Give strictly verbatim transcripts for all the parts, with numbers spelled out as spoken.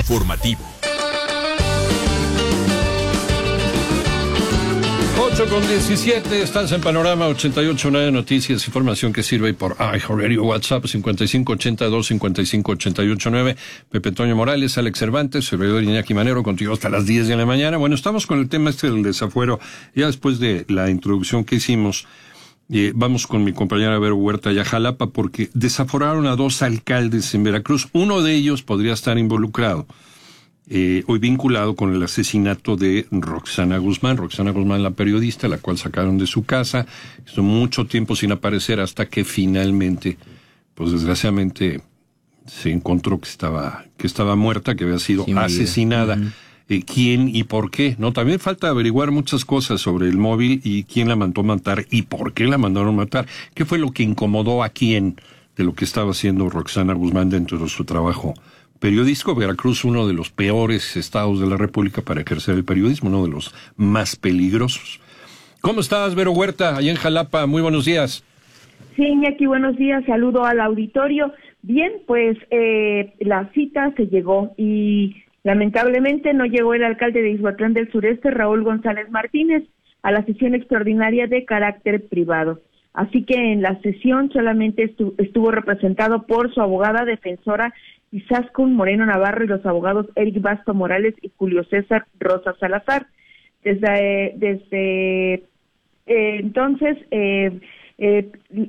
informativo. ocho con diecisiete, estás en Panorama ochenta y ocho punto nueve Noticias, información que sirve por iHeartRadio, WhatsApp cincuenta y cinco ochenta y dos cincuenta y cinco ochenta y ocho nueve. Pepe Toño Morales, Alex Cervantes, servidor Iñaki Manero, contigo hasta las diez de la mañana. Bueno, estamos con el tema este del desafuero. Ya después de la introducción que hicimos, eh, vamos con mi compañera Vero Huerta y a Jalapa, porque desaforaron a dos alcaldes en Veracruz. Uno de ellos podría estar involucrado. Eh, hoy vinculado con el asesinato de Roxana Guzmán. Roxana Guzmán, la periodista, la cual sacaron de su casa, estuvo mucho tiempo sin aparecer hasta que finalmente, pues desgraciadamente, se encontró que estaba, que estaba muerta, que había sido sí, asesinada. Uh-huh. Eh, ¿Quién y por qué? No, también falta averiguar muchas cosas sobre el móvil y quién la mandó matar y por qué la mandaron matar. ¿Qué fue lo que incomodó a quién de lo que estaba haciendo Roxana Guzmán dentro de su trabajo periodístico? Veracruz, uno de los peores estados de la República para ejercer el periodismo, uno de los más peligrosos. ¿Cómo estás, Vero Huerta, allá en Jalapa? Muy buenos días. Sí, Iñaki, buenos días, saludo al auditorio. Bien, pues eh, la cita se llegó y lamentablemente no llegó el alcalde de Ixhuatlán del Sureste, Raúl González Martínez, a la sesión extraordinaria de carácter privado. Así que en la sesión solamente estu- estuvo representado por su abogada defensora Izaskun Moreno Navarro y los abogados Eric Basto Morales y Julio César Rosa Salazar. Desde, eh, desde eh, entonces, eh, eh,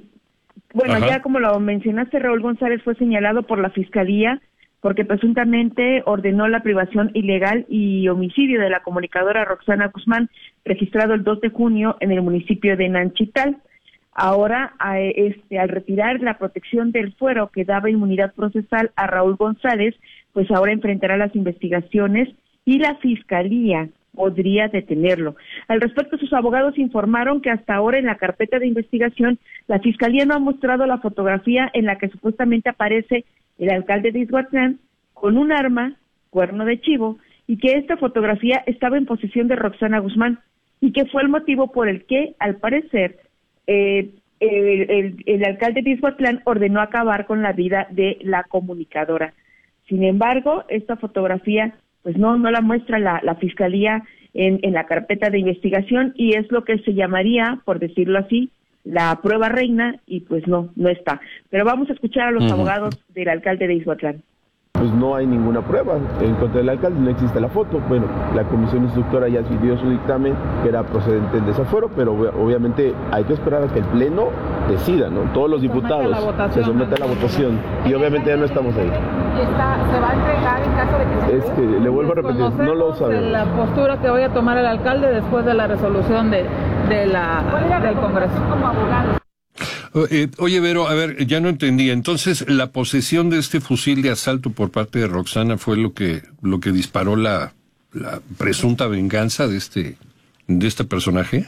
bueno, Ajá. ya como lo mencionaste, Raúl González fue señalado por la Fiscalía porque presuntamente ordenó la privación ilegal y homicidio de la comunicadora Roxana Guzmán, registrado el dos de junio en el municipio de Nanchital. Ahora, a este, al retirar la protección del fuero que daba inmunidad procesal a Raúl González, pues ahora enfrentará las investigaciones y la Fiscalía podría detenerlo. Al respecto, sus abogados informaron que hasta ahora en la carpeta de investigación, la Fiscalía no ha mostrado la fotografía en la que supuestamente aparece el alcalde de Ixhuatlán con un arma, cuerno de chivo, y que esta fotografía estaba en posesión de Roxana Guzmán, y que fue el motivo por el que, al parecer, Eh, el, el, el alcalde de Ixhuatlán ordenó acabar con la vida de la comunicadora. Sin embargo, esta fotografía pues no no la muestra la, la Fiscalía en, en la carpeta de investigación y es lo que se llamaría, por decirlo así, la prueba reina y pues no, no está. Pero vamos a escuchar a los uh-huh. abogados del alcalde de Ixhuatlán. Pues no hay ninguna prueba en contra del alcalde, no existe la foto. Bueno, la comisión instructora ya dio su dictamen que era procedente el desafuero, pero obviamente hay que esperar a que el pleno decida, ¿no? Todos los diputados se someten a la votación y obviamente ya no estamos ahí. ¿Y está, se va a entregar en caso de que se... Es que le vuelvo a repetir, no lo sabemos. La postura que vaya a tomar el alcalde después de la resolución de, de la, del Congreso como abogado. Eh, oye, Vero, a ver, ya no entendía. Entonces, ¿la posesión de este fusil de asalto por parte de Roxana fue lo que lo que disparó la, la presunta venganza de este de este personaje?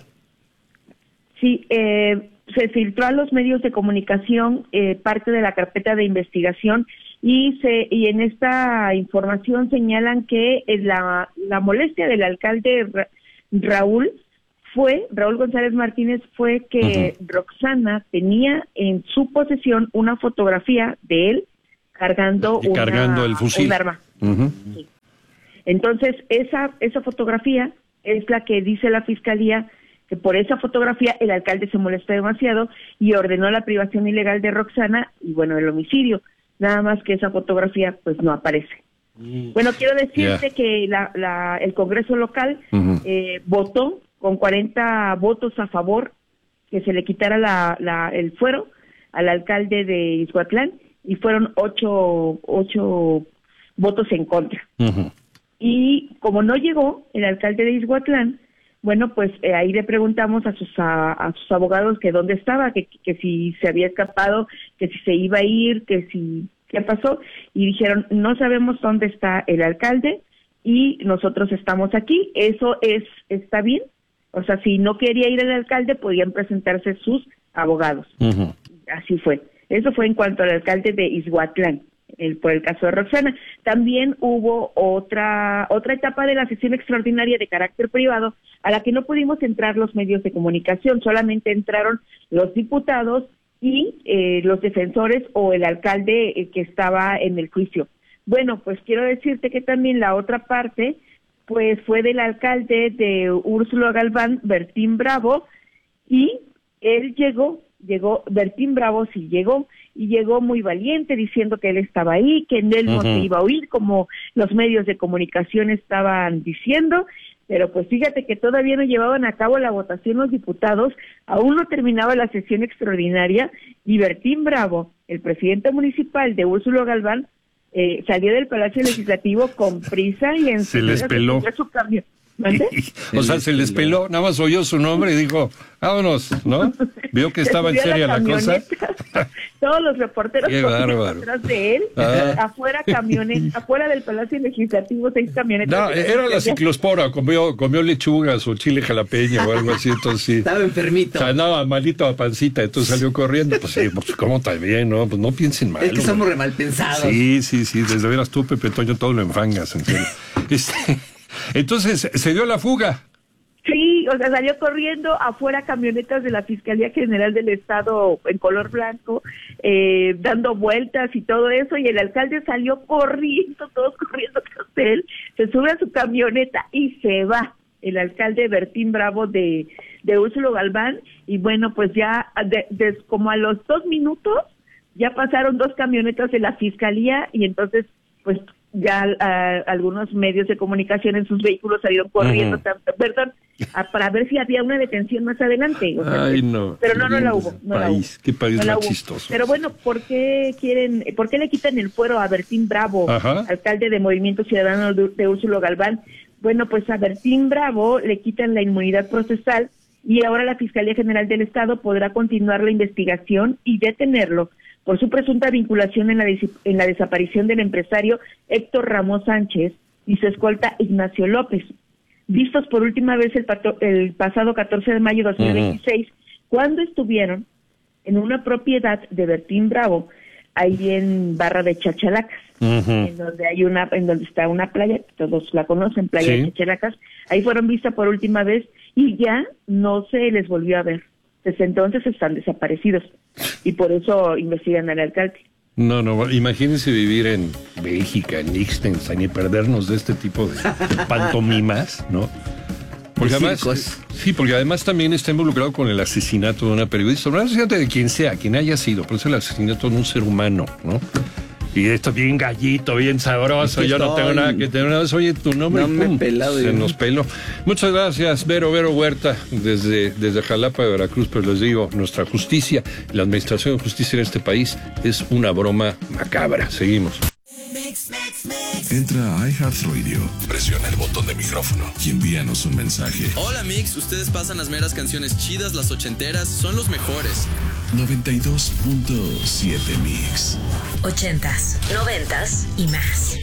Sí, eh, se filtró a los medios de comunicación eh, parte de la carpeta de investigación y se y en esta información señalan que la, la molestia del alcalde Ra- Raúl fue, Raúl González Martínez, fue que uh-huh. Roxana tenía en su posesión una fotografía de él cargando, y una, cargando el fusil. un arma. Uh-huh. Sí. Entonces, esa esa fotografía es la que dice la Fiscalía que por esa fotografía el alcalde se molestó demasiado y ordenó la privación ilegal de Roxana y, bueno, el homicidio. Nada más que esa fotografía, pues, no aparece. Mm. Bueno, quiero decirte yeah. que la, la, el Congreso local uh-huh. eh, votó con cuarenta votos a favor que se le quitara la, la, el fuero al alcalde de Ixhuatlán y fueron ocho, ocho votos en contra. Uh-huh. Y como no llegó el alcalde de Ixhuatlán, bueno, pues eh, ahí le preguntamos a sus a, a sus abogados que dónde estaba, que, que si se había escapado, que si se iba a ir, que si qué pasó, y dijeron, no sabemos dónde está el alcalde y nosotros estamos aquí. Eso es está bien. O sea, si no quería ir el alcalde, podían presentarse sus abogados. Uh-huh. Así fue. Eso fue en cuanto al alcalde de Ixhuatlán, el, por el caso de Roxana. También hubo otra otra etapa de la sesión extraordinaria de carácter privado a la que no pudimos entrar los medios de comunicación, solamente entraron los diputados y eh, los defensores o el alcalde eh, que estaba en el juicio. Bueno, pues quiero decirte que también la otra parte, pues fue del alcalde de Úrsula Galván, Bertín Bravo, y él llegó, llegó, Bertín Bravo sí llegó, y llegó muy valiente diciendo que él estaba ahí, que en él no uh-huh. se iba a oír, como los medios de comunicación estaban diciendo, pero pues fíjate que todavía no llevaban a cabo la votación los diputados, aún no terminaba la sesión extraordinaria, y Bertín Bravo, el presidente municipal de Úrsula Galván, eh, salió del Palacio Legislativo con prisa y en se les peló su cambio. o sea, se les peló, nada más oyó su nombre y dijo, vámonos, ¿no? Vio que estaba en serio la, la cosa. Todos los reporteros atrás de él, ah. afuera camionetas, afuera del Palacio Legislativo, seis camionetas. No, era la ciclospora, comió, comió lechugas o chile jalapeño o algo así, entonces sí. Estaba enfermito. O sea, andaba malito a pancita, entonces salió corriendo. Pues sí, pues cómo también, ¿no? Pues no piensen mal. Es que somos re mal pensados. Sí, sí, sí, desde veras tú, Pepe Toño, todo lo enfangas, en serio. Este... Entonces, ¿se dio la fuga? Sí, o sea, salió corriendo afuera camionetas de la Fiscalía General del Estado en color blanco, eh, dando vueltas y todo eso, y el alcalde salió corriendo, todos corriendo tras él, se sube a su camioneta y se va. El alcalde Bertín Bravo de, de Úrsula Galván, y bueno, pues ya de, de, como a los dos minutos, ya pasaron dos camionetas de la Fiscalía, y entonces, pues, ya uh, algunos medios de comunicación en sus vehículos salieron corriendo, uh-huh. perdón, a, para ver si había una detención más adelante. O sea, Ay, no. Pero no, no la hubo. No país, la hubo. Qué país no más chistoso. Pero bueno, ¿por qué quieren, por qué le quitan el fuero a Bertín Bravo, Ajá. alcalde de Movimiento Ciudadano de, de Úrsula Galván? Bueno, pues a Bertín Bravo le quitan la inmunidad procesal y ahora la Fiscalía General del Estado podrá continuar la investigación y detenerlo por su presunta vinculación en la, des- en la desaparición del empresario Héctor Ramos Sánchez y su escolta Ignacio López, vistos por última vez el, pato- el pasado catorce de mayo de dos mil veintiséis, uh-huh. cuando estuvieron en una propiedad de Bertín Bravo, ahí en Barra de Chachalacas, uh-huh. en donde hay una, en donde está una playa, todos la conocen, Playa sí. de Chachalacas, ahí fueron vistas por última vez y ya no se les volvió a ver. Desde entonces están desaparecidos y por eso investigan al alcalde. No, no, imagínense vivir en Bélgica, en Liechtenstein y perdernos de este tipo de, de pantomimas, ¿no? Porque además, sí, porque además también está involucrado con el asesinato de una periodista, no asesinato de quien sea, quien haya sido, pero es el asesinato de un ser humano, ¿no? Y esto bien gallito, bien sabroso, yo no tengo nada que tener nada. Oye, tu nombre, no me pum, pelado, se nos peló. Muchas gracias, Vero, Vero Huerta, desde, desde Jalapa de Veracruz, pero les digo, nuestra justicia, la administración de justicia en este país es una broma macabra. Seguimos. Entra a iHeartRadio, presiona el botón de micrófono y envíanos un mensaje. Hola Mix, ustedes pasan las meras canciones chidas, las ochenteras, son los mejores. noventa y dos punto siete Mix. Ochentas, noventas y más.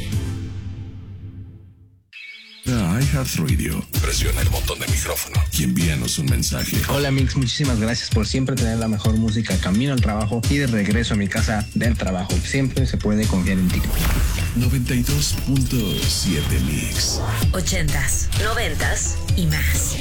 A iHeartRadio, presiona el botón de micrófono y envíanos un mensaje. Hola Mix, muchísimas gracias por siempre tener la mejor música camino al trabajo y de regreso a mi casa del trabajo. Siempre se puede confiar en ti. noventa y dos punto siete Mix. Ochentas, noventas y más.